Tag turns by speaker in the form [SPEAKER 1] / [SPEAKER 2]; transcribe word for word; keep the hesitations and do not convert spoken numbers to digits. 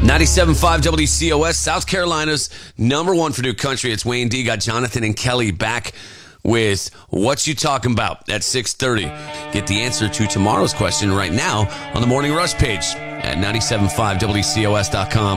[SPEAKER 1] ninety-seven point five W C O S, South Carolina's number one for new country. It's Wayne D. Got Jonathan and Kelly back with What You Talking About at six thirty. Get the answer to tomorrow's question right now on the Morning Rush page at ninety-seven point five W C O S dot com.